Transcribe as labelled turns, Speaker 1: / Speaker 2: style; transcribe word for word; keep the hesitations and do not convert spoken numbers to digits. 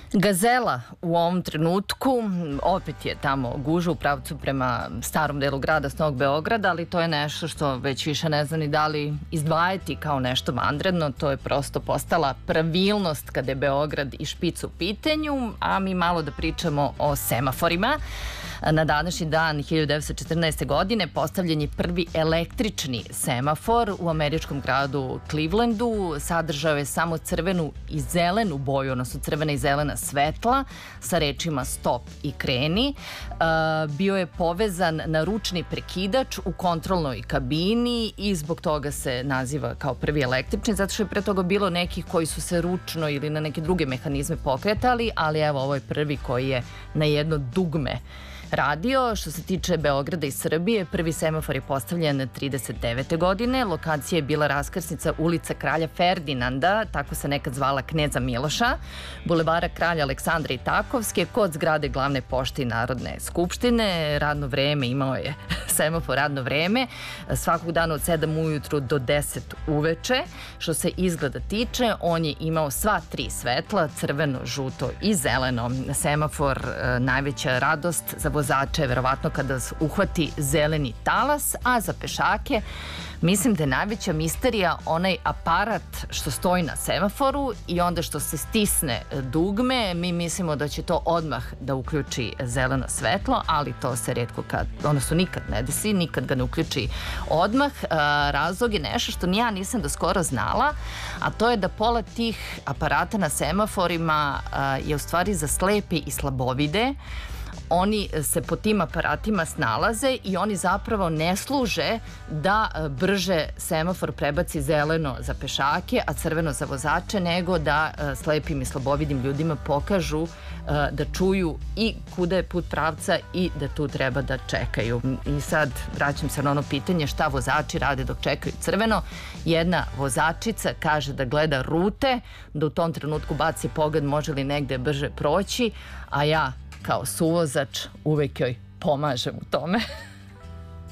Speaker 1: Gazela u ovom trenutku opet je tamo gužva u pravcu prema starom delu grada s Novog Beograda, ali to je nešto što već više ne znam ni da li izdvajati kao nešto vanredno. To je prosto postala pravilnost kada je Beograd i špic u pitanju, a mi malo da pričamo o semaforima. Na današnji dan hiljadu devetsto četrnaeste. godine postavljen je prvi električni semafor u američkom gradu Clevelandu. Sadržao je samo crvenu i zelenu boju, odnosno crvena i zelena svetla sa rečima stop i kreni. Bio je povezan na ručni prekidač u kontrolnoj kabini i zbog toga se naziva kao prvi električni, zato što je pre toga bilo nekih koji su se ručno ili na neke druge mehanizme pokretali, ali evo ovo je prvi koji je na jedno dugme radio. Što se tiče Beograda i Srbije, prvi semafor je postavljen trideset devete. godine. Lokacija je bila raskrsnica ulica Kralja Ferdinanda, tako se nekad zvala Kneza Miloša, bulevara Kralja Aleksandra i Takovske, kod zgrade Glavne pošte i Narodne skupštine. Radno vreme, imao je semafor radno vreme, svakog dana od sedam ujutru do deset uveče. Što se izgleda tiče, on je imao sva tri svetla, crveno, žuto i zeleno. Semafor, najveća radost za vozače je verovatno kada uhvati zeleni talas, a za pešake mislim da je najveća misterija onaj aparat što stoji na semaforu i onda što se stisne dugme. Mi mislimo da će to odmah da uključi zeleno svetlo, ali to se retko kad, odnosno nikad ne desi, nikad ga ne uključi odmah. Razlog je nešto što ni ja nisam do skoro znala, a to je da pola tih aparata na semaforima je u stvari za slepe i slabovide. Oni se po tim aparatima snalaze i oni zapravo ne služe da brže semafor prebaci zeleno za pešake, a crveno za vozače, nego da slepim i slabovidim ljudima pokažu da čuju i kuda je put pravca i da tu treba da čekaju. I sad vraćam se na ono pitanje šta vozači rade dok čekaju crveno. Jedna vozačica kaže da gleda rute, da u tom trenutku baci pogled može li negde brže proći, a ja kao suvozač uvek joj pomažem u tome.